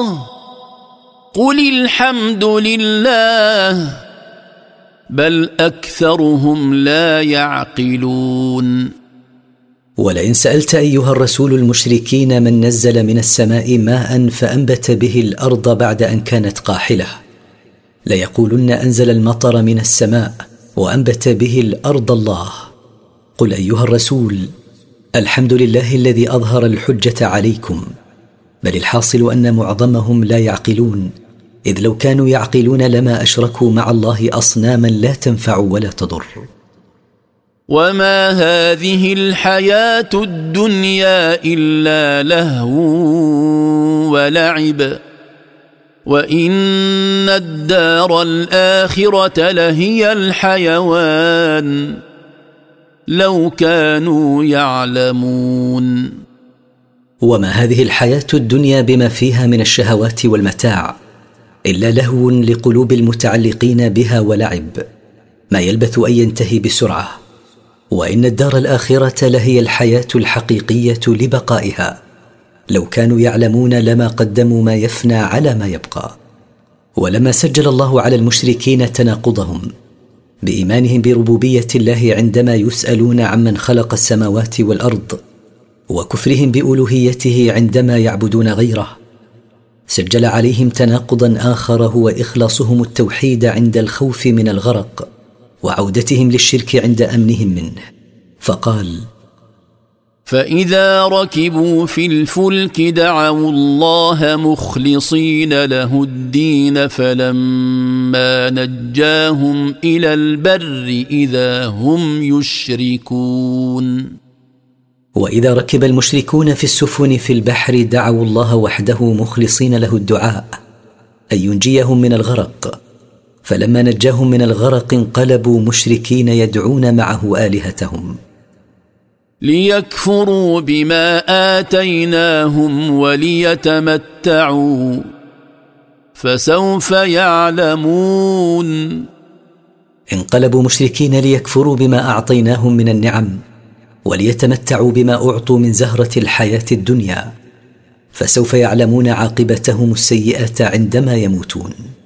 الله قل الحمد لله بل أكثرهم لا يعقلون. ولئن سألت أيها الرسول المشركين من نزل من السماء ماء فأنبت به الأرض بعد أن كانت قاحلة ليقولن أنزل المطر من السماء وأنبت به الأرض الله. قل أيها الرسول الحمد لله الذي أظهر الحجة عليكم، بل الحاصل أن معظمهم لا يعقلون، إذ لو كانوا يعقلون لما أشركوا مع الله أصناما لا تنفع ولا تضر. وما هذه الحياة الدنيا إلا لهو ولعب وإن الدار الآخرة لهي الحيوان لو كانوا يعلمون. وما هذه الحياة الدنيا بما فيها من الشهوات والمتاع إلا لهو لقلوب المتعلقين بها ولعب ما يلبث أن ينتهي بسرعة، وإن الدار الآخرة لهي الحياة الحقيقية لبقائها لو كانوا يعلمون لما قدموا ما يفنى على ما يبقى. ولما سجل الله على المشركين تناقضهم بإيمانهم بربوبية الله عندما يسألون عمن خلق السماوات والأرض وكفرهم بألوهيته عندما يعبدون غيره، سجل عليهم تناقضا آخر هو إخلاصهم التوحيد عند الخوف من الغرق وعودتهم للشرك عند أمنهم منه، فقال: فإذا ركبوا في الفلك دعوا الله مخلصين له الدين فلما نجاهم إلى البر إذا هم يشركون. وإذا ركب المشركون في السفن في البحر دعوا الله وحده مخلصين له الدعاء أن ينجيهم من الغرق، فلما نجاهم من الغرق انقلبوا مشركين يدعون معه آلهتهم ليكفروا بما آتيناهم وليتمتعوا فسوف يعلمون. انقلبوا مشركين ليكفروا بما أعطيناهم من النعم وليتمتعوا بما أعطوا من زهرة الحياة الدنيا، فسوف يعلمون عاقبتهم السيئة عندما يموتون.